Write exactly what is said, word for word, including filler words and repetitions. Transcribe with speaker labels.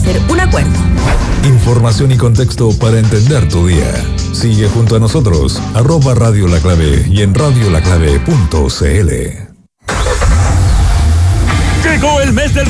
Speaker 1: hacer un acuerdo.
Speaker 2: Información y contexto para entender tu día. Sigue junto a nosotros, arroba Radio La Clave y en radio la clave punto c l.
Speaker 3: Llegó el mes del